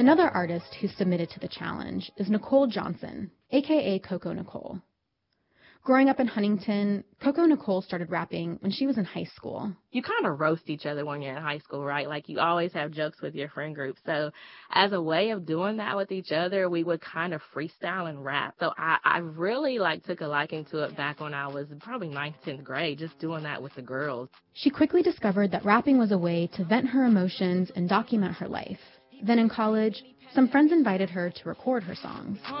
Another artist who submitted to the challenge is Nicole Johnson, aka Coco Nicole. Growing up in Huntington, Coco Nicole started rapping when she was in high school. You kind of roast each other when you're in high school, right? Like, you always have jokes with your friend group. So as a way of doing that with each other, we would kind of freestyle and rap. So I really, took a liking to it back when I was probably 9th, 10th grade, just doing that with the girls. She quickly discovered that rapping was a way to vent her emotions and document her life. Then in college, some friends invited her to record her songs.